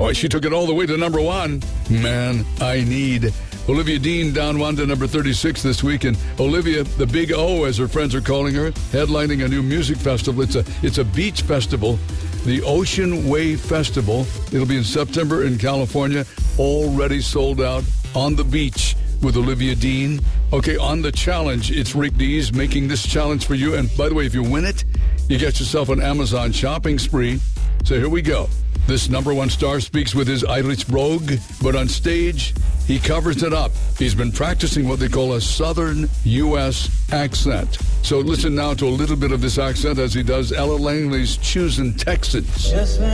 Boy, she took it all the way to number 1. Man, I need. Olivia Dean down 1 to number 36 this week. And Olivia, the Big O, as her friends are calling her, headlining a new music festival. It's a beach festival, the Ocean Wave Festival. It'll be in September in California, already sold out on the beach with Olivia Dean. Okay, on the challenge, it's Rick Dees making this challenge for you. And by the way, if you win it, you get yourself an Amazon shopping spree. So here we go. This number 1 star speaks with his Irish brogue, but on stage, he covers it up. He's been practicing what they call a Southern U.S. accent. So listen now to a little bit of this accent as he does Ella Langley's Choosing Texans. Yes,